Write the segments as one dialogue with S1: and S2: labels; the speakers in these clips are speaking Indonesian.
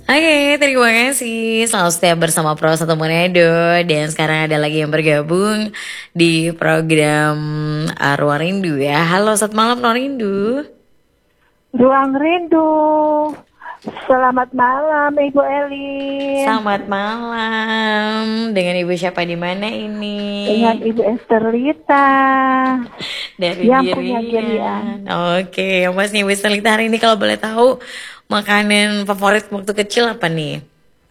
S1: Oke, terima kasih. Selalu setia bersama Pro Satu Manado. Dan sekarang ada lagi yang bergabung di program Ruang Rindu ya. Halo, selamat malam Ruang Rindu.
S2: Ruang Rindu. Selamat malam Ibu Elin.
S1: Selamat malam. Dengan Ibu siapa di mana ini?
S2: Dengan Ibu Esterlita.
S1: Dari
S2: yang punya Girian.
S1: Oke, Mas nih Ibu Esterlita hari ini kalau boleh tahu makanan favorit waktu kecil apa nih?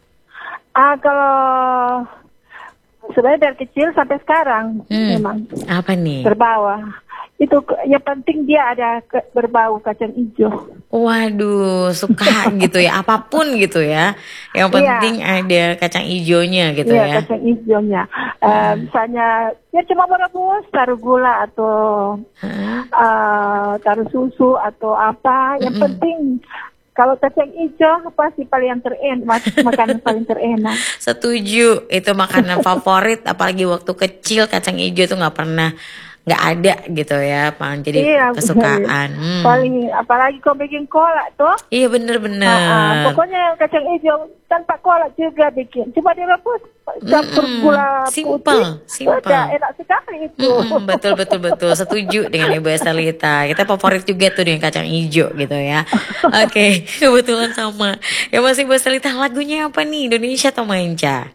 S2: Kalau sebenarnya dari kecil sampai sekarang memang
S1: apa nih?
S2: terbawa. Itu yang penting dia ada berbau kacang hijau.
S1: Waduh, suka gitu ya, apapun gitu ya. Yang penting ada kacang hijaunya gitu ya.
S2: Iya, kacang hijaunya. Misalnya ya cuma merebus, taruh gula atau taruh susu atau apa. Yang penting kalau kacang hijau pasti paling terenak, makanan paling terenak.
S1: Setuju, itu makanan favorit. Apalagi waktu kecil kacang hijau tuh nggak ada gitu ya, jadi kesukaan.
S2: Paling apalagi kau bikin kolak tuh.
S1: Iya bener-bener.
S2: Pokoknya kacang hijau tanpa kolak juga bikin. Cuma direbus campur gula
S1: simple.
S2: Udah enak sekali itu.
S1: Betul. Setuju dengan Ibu Esterlita. Kita favorit juga tuh dengan kacang hijau gitu ya. Oke, kebetulan sama. Ya masih Ibu Esterlita, lagunya apa nih? Indonesia atau manca?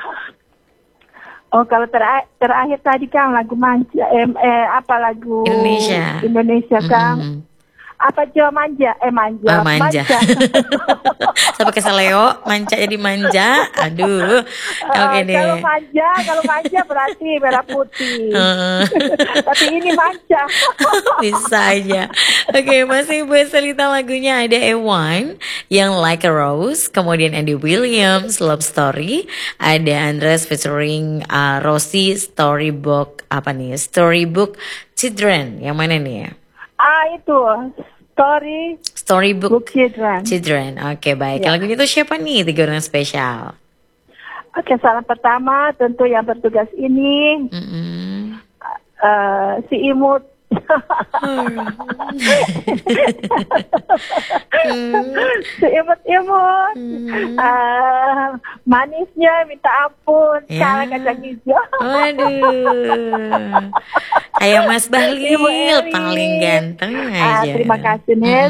S2: Oh, kalau terakhir tadi kan lagu manja, lagu Indonesia kan? Apa Jawa manja? Manja.
S1: Sampai ke Seleo, manja jadi manja. Aduh. Oke deh.
S2: Kalau manja berarti merah putih. Tapi ini manja.
S1: Bisa aja. Oke, masih Ibu Esterlita, lagunya ada Ewan yang Like a Rose, kemudian Andy Williams Love Story, ada Andres featuring Rosie Storybook Storybook Children. Yang mana nih ya?
S2: Itu Storybook
S1: Children. Oke, baik. Ya. Lagunya itu siapa nih? 3 orang spesial.
S2: Oke, salam pertama tentu yang bertugas ini si Imut. Si imut manisnya minta ampun kalau kacang hijau.
S1: Waduh, kayak Mas Bahlil paling ganteng aja.
S2: Terima kasih nih